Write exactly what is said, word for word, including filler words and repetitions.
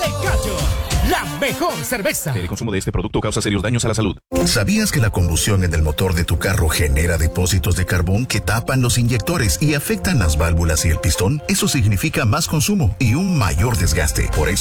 Tecayo, la mejor cerveza. El consumo de este producto causa serios daños a la salud. ¿Sabías que la combustión en el motor de tu carro genera depósitos de carbón que tapan los inyectores y afectan las válvulas y el pistón? Eso significa más consumo y un mayor desgaste. Por eso